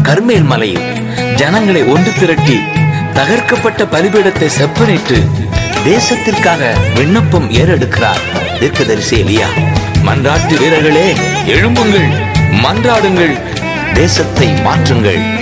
கர்மேல் மலையில் ஜனங்களை ஒன்று திரட்டி தகர்க்கப்பட்ட பலிபீடத்தை செப்பனிட்டு தேசத்திற்காக விண்ணப்பம் ஏறெடுக்கிறார் தீர்க்கதரிசி எலியா. மன்றாட்டு வீரர்களே, எழும்புங்கள், மன்றாடுங்கள், தேசத்தை மாற்றுங்கள்.